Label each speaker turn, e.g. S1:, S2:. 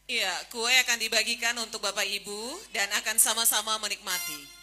S1: Iya, kue akan dibagikan untuk Bapak Ibu dan akan sama-sama menikmati.